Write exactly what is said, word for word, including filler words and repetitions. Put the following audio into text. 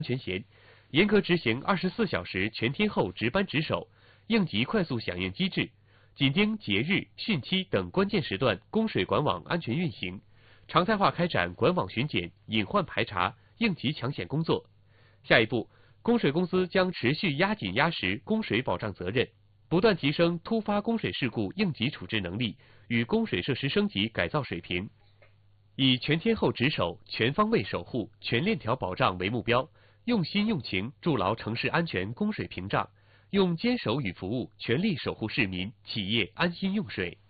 全险，严格执行二十四小时全天候值班值守、应急快速响应机制，紧盯节日、汛期等关键时段供水管网安全运行，常态化开展管网巡检、隐患排查、应急抢险工作。下一步，供水公司将持续压紧压实供水保障责任，不断提升突发供水事故应急处置能力与供水设施升级改造水平，以全天候值守、全方位守护、全链条保障为目标，用心用情筑牢城市安全供水屏障，用坚守与服务全力守护市民、企业安心用水。